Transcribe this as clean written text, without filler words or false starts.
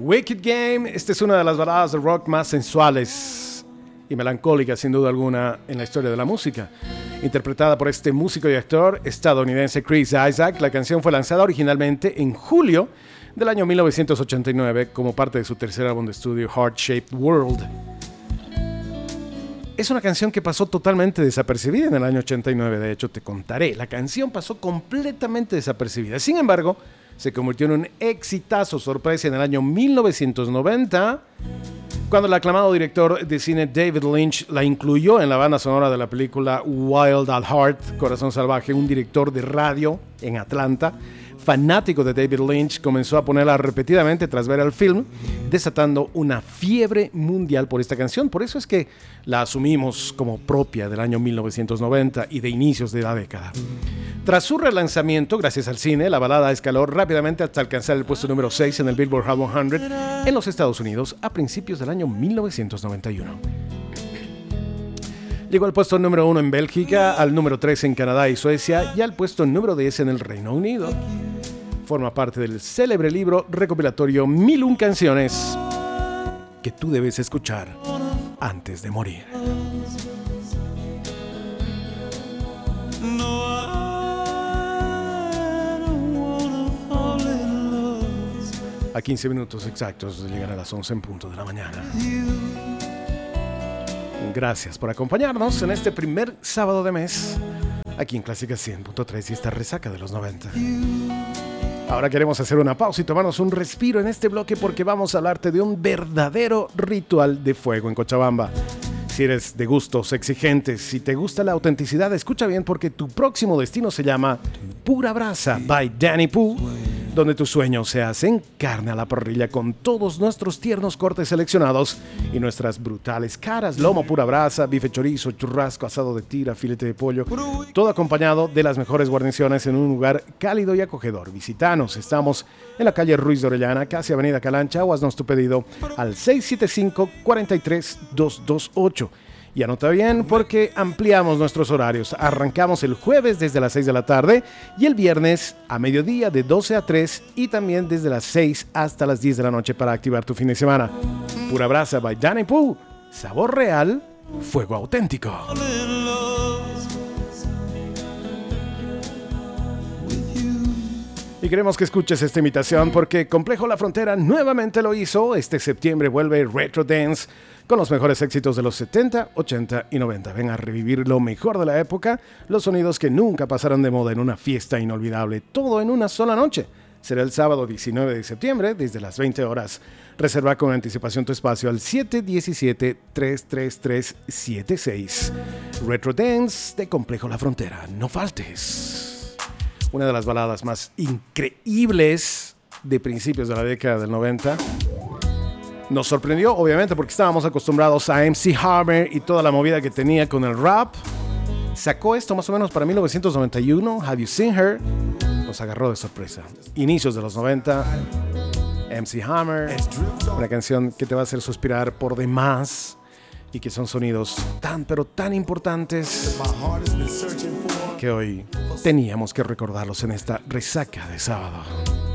Wicked Game, esta es una de las baladas de rock más sensuales y melancólicas sin duda alguna en la historia de la música. Interpretada por este músico y actor estadounidense Chris Isaak, la canción fue lanzada originalmente en julio del año 1989 como parte de su tercer álbum de estudio Heart Shaped World. Es una canción que pasó totalmente desapercibida en el año 89, de hecho te contaré, la canción pasó completamente desapercibida. Sin embargo, se convirtió en un exitazo sorpresa en el año 1990, cuando el aclamado director de cine David Lynch la incluyó en la banda sonora de la película Wild at Heart, Corazón Salvaje. Un director de radio en Atlanta, fanático de David Lynch, comenzó a ponerla repetidamente tras ver el film, desatando una fiebre mundial por esta canción. Por eso es que la asumimos como propia del año 1990 y de inicios de la década. Tras su relanzamiento, gracias al cine, la balada escaló rápidamente hasta alcanzar el puesto número 6 en el Billboard Hot 100 en los Estados Unidos a principios del año 1991. Llegó al puesto número 1 en Bélgica, al número 3 en Canadá y Suecia y al puesto número 10 en el Reino Unido. Forma parte del célebre libro recopilatorio 1001 canciones que tú debes escuchar antes de morir. A 15 minutos exactos de llegar a las 11 en punto de la mañana. Gracias por acompañarnos en este primer sábado de mes aquí en Clásica 100.3 y esta resaca de los 90. Ahora queremos hacer una pausa y tomarnos un respiro en este bloque porque vamos a hablarte de un verdadero ritual de fuego en Cochabamba. Si eres de gustos exigentes, si te gusta la autenticidad, escucha bien porque tu próximo destino se llama Pura Brasa by Danny Pooh, donde tus sueños se hacen carne a la parrilla con todos nuestros tiernos cortes seleccionados y nuestras brutales caras, lomo pura brasa, bife chorizo, churrasco, asado de tira, filete de pollo, todo acompañado de las mejores guarniciones en un lugar cálido y acogedor. Visítanos, estamos en la calle Ruiz de Orellana, casi Avenida Calancha, o haznos tu pedido al 675-43228. Y anota bien porque ampliamos nuestros horarios. Arrancamos el jueves desde las 6 de la tarde y el viernes a mediodía de 12 a 3 y también desde las 6 hasta las 10 de la noche para activar tu fin de semana. Pura Brasa by Danny Pooh. Sabor real, fuego auténtico. Y queremos que escuches esta imitación porque Complejo La Frontera nuevamente lo hizo. Este septiembre vuelve Retro Dance con los mejores éxitos de los 70, 80 y 90. Ven a revivir lo mejor de la época, los sonidos que nunca pasaron de moda en una fiesta inolvidable, todo en una sola noche. Será el sábado 19 de septiembre desde las 20 horas. Reserva con anticipación tu espacio al 717-33376. Retro Dance de Complejo La Frontera. No faltes. Una de las baladas más increíbles de principios de la década del 90. Nos sorprendió, obviamente, porque estábamos acostumbrados a MC Hammer y toda la movida que tenía con el rap. Sacó esto más o menos para 1991, Have You Seen Her? Nos agarró de sorpresa. Inicios de los 90, MC Hammer, una canción que te va a hacer suspirar por demás y que son sonidos tan pero tan importantes que hoy teníamos que recordarlos en esta resaca de sábado.